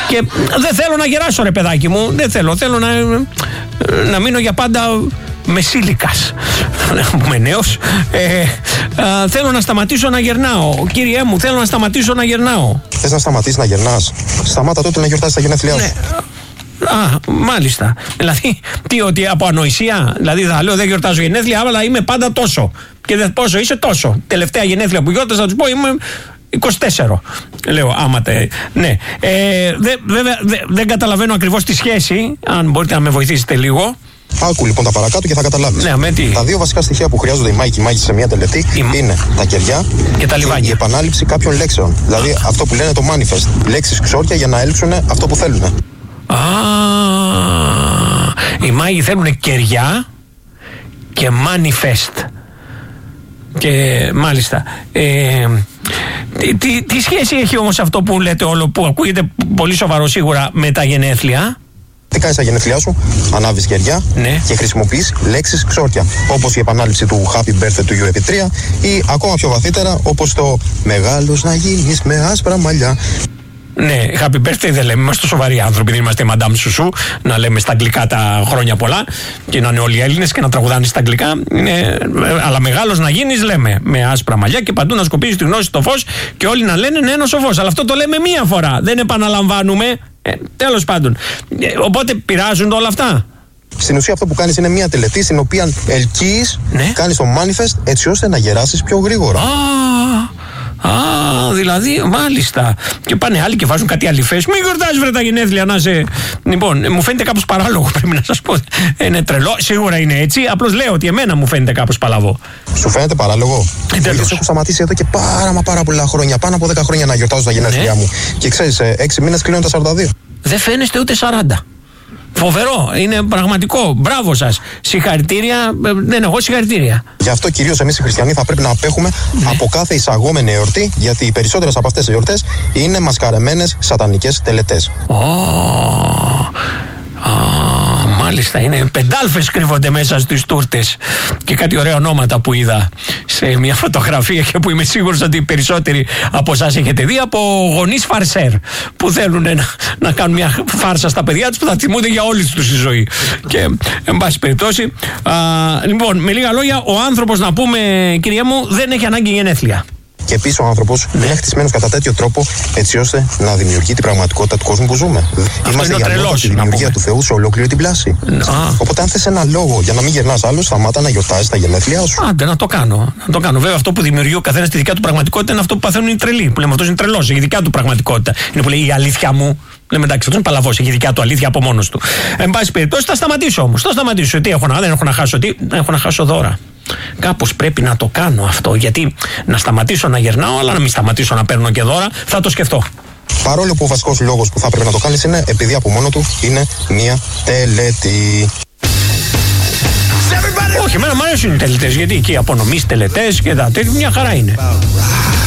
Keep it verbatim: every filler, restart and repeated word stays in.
Και δεν θέλω να γεράσω, ρε παιδάκι μου. Δεν θέλω. Θέλω να, να μείνω για πάντα μεσήλικας. Είμαι νέος. Ε, α, θέλω να σταματήσω να γερνάω. Κύριέ μου, θέλω να σταματήσω να γερνάω. Θες να σταματήσεις να γερνάς? Σταμάτα τότε να γιορτάσεις τα γενέθλιά σου. Ναι. Α, μάλιστα. Δηλαδή, τι, ότι από ανοησία. Δηλαδή, θα λέω δεν γιορτάζω γενέθλια, αλλά είμαι πάντα τόσο. Και δε, πόσο είσαι τόσο. Τελευταία γενέθλια που γιόρτασα, θα του πω, είμαι είκοσι τέσσερα. Λέω, άμα τε. Ναι. Ε, δε, βέβαια, δε, δεν καταλαβαίνω ακριβώς τη σχέση. Αν μπορείτε να με βοηθήσετε λίγο. Άκου λοιπόν τα παρακάτω και θα καταλάβεις. Ναι, με τι? Τα δύο βασικά στοιχεία που χρειάζονται οι μάγοι και οι μάγοι σε μια τελετή η... είναι τα κεριά και, τα και η επανάληψη κάποιων λέξεων. Δηλαδή αυτό που λένε το manifest. Λέξεις ξόρκια για να έλειψουν αυτό που θέλουν. Α, οι μάγοι θέλουν κεριά και manifest. Και μάλιστα. Ε, τι, τι, τι σχέση έχει όμως αυτό που λέτε όλο, που ακούγεται πολύ σοβαρό σίγουρα, με τα γενέθλια? Τι κάνεις στα γενέθλιά σου? Ανάβεις κεριά, ναι, και χρησιμοποιείς λέξεις ξόρκια. Όπως η επανάληψη του Happy Birthday to you επί τρία ή ακόμα πιο βαθύτερα όπως το Μεγάλος να γίνεις με άσπρα μαλλιά. Ναι, happy birthday δεν λέμε, είμαστε σοβαροί άνθρωποι, δεν είμαστε Madame Chouchou, να λέμε στα αγγλικά τα χρόνια πολλά και να είναι όλοι Έλληνες και να τραγουδάνε στα αγγλικά. Ναι, αλλά μεγάλος να γίνεις λέμε, με άσπρα μαλλιά και παντού να σκοπίζεις τη γνώση στο φως και όλοι να λένε ναι, ένας ο φως. Αλλά αυτό το λέμε μία φορά, δεν επαναλαμβάνουμε. Ε, τέλος πάντων. Ε, οπότε πειράζουν όλα αυτά. Στην ουσία αυτό που κάνεις είναι μια τελετή στην οποία ελκύεις, ναι, κάνεις το manifest έτσι ώστε να γεράσεις πιο γρήγορα. Α, δηλαδή, μάλιστα. Και πάνε άλλοι και βάζουν κάτι αληθές. Μην γιορτάζεις βρε τα γενέθλια να σε. Λοιπόν, μου φαίνεται κάπως παράλογο, πρέπει να σας πω. Είναι τρελό, σίγουρα είναι έτσι. Απλώς λέω ότι εμένα μου φαίνεται κάπως παλαβό. Σου φαίνεται παράλογο? Γιατί έχω σταματήσει εδώ και πάρα μα πάρα πολλά χρόνια, πάνω από δέκα χρόνια να γιορτάζω τα γενέθλια, ναι, μου. Και ξέρεις, έξι μήνες κλείνουν τα σαράντα δύο. Δεν φαίνεστε ούτε σαράντα. Φοβερό, είναι πραγματικό. Μπράβο σας. Συγχαρητήρια. Δεν έχω συγχαρητήρια. Γι' αυτό κυρίως εμείς οι χριστιανοί θα πρέπει να απέχουμε, ναι, από κάθε εισαγόμενη εορτή, γιατί οι περισσότερες από αυτές τις εορτές είναι μασκαρεμένες σατανικές τελετές. Oh. Ah, μάλιστα, είναι πεντάλφες κρύβονται μέσα στις τούρτες. Και κάτι ωραία ονόματα που είδα σε μια φωτογραφία και που είμαι σίγουρος ότι οι περισσότεροι από εσάς έχετε δει, από γονείς φαρσέρ που θέλουν να, να κάνουν μια φάρσα στα παιδιά τους που θα θυμούνται για όλη τους τη ζωή. Και εν πάση περιπτώσει, α, λοιπόν, με λίγα λόγια, ο άνθρωπος, να πούμε, κυρία μου, δεν έχει ανάγκη γενέθλια. Και επίσης ο άνθρωπος δεν είναι χτισμένος κατά τέτοιο τρόπο έτσι ώστε να δημιουργεί την πραγματικότητα του κόσμου που ζούμε. Αυτό είμαστε για λόγω τη δημιουργία του Θεού σε ολόκληρη την πλάση. Α. Οπότε, αν θες ένα λόγο για να μην γερνάς άλλο, σταμάτα να γιορτάζεις τα γενέθλιά σου. Άντε, να το κάνω. Να το κάνω. Βέβαια, αυτό που δημιουργεί ο καθένας τη δικιά του πραγματικότητα είναι αυτό που παθαίνουν οι τρελοί. Που λέμε αυτός είναι τρελός, έχει δικιά του πραγματικότητα. Είναι που λέει η αλήθεια μου. Λέμε εντάξει, αυτό είναι παλαβός, έχει δικιά του αλήθεια από μόνος του. Εν πάση περιπτώσει, θα σταματήσω όμως. Θα σταματήσω. Τι έχω να, δεν έχω να χάσω, τι, έχω να χάσω δώρα. Κάπως πρέπει να το κάνω αυτό, γιατί να σταματήσω να γερνάω, αλλά να μην σταματήσω να παίρνω και δώρα, θα το σκεφτώ. Παρόλο που ο βασικός λόγος που θα πρέπει να το κάνεις είναι επειδή από μόνο του είναι μια τελετή. Όχι, εμένα μου αρέσουν οι τελετές, γιατί εκεί οι απονομείς τελετές και τα τέτοια μια χαρά είναι.